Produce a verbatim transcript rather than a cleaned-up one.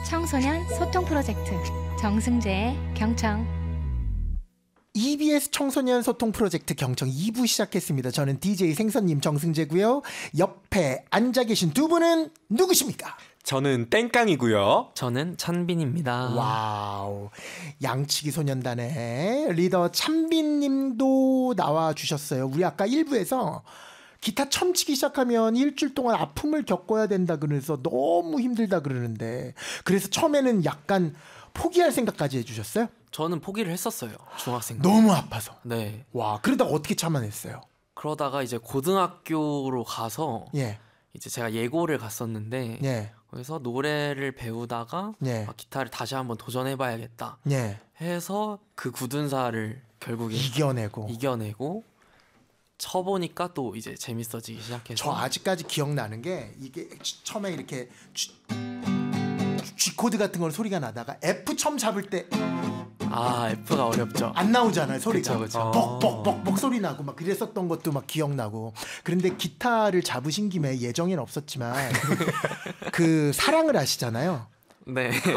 청소년 소통 프로젝트 정승재의 경청. 이비에스 청소년 소통 프로젝트 경청 이 부 시작했습니다. 저는 디제이 생선님 정승재고요. 옆에 앉아 계신 두 분은 누구십니까? 저는 땡깡이고요. 저는 찬빈입니다. 와우, 양치기 소년단의 리더 찬빈님도 나와주셨어요. 우리 아까 일 부에서 기타 처음 치기 시작하면 일주일 동안 아픔을 겪어야 된다 그래서 너무 힘들다 그러는데, 그래서 처음에는 약간 포기할 생각까지 해주셨어요? 저는 포기를 했었어요. 중학생 때. 너무 아파서. 네. 와, 그러다가 어떻게 참아냈어요? 그러다가 이제 고등학교로 가서 예, 이제 제가 예고를 갔었는데 예, 그래서 노래를 배우다가 예, 아, 기타를 다시 한번 도전해봐야겠다 예. 해서 그 굳은 살을 결국에 이겨내고. 이겨내고 쳐보니까 또 이제 재밌어지기 시작해서. 저 아직까지 기억나는 게, 이게 처음에 이렇게 G, G 코드 같은 건 소리가 나다가 F 처음 잡을 때 안 아, F가 어렵죠. 나오잖아요, 소리가. 그쵸, 그쵸. 벅벅벅벅 소리 나고 막 그랬었던 것도 막 기억나고. 그런데 기타를 잡으신 김에 예정엔 없었지만 그 사랑을 아시잖아요. 네.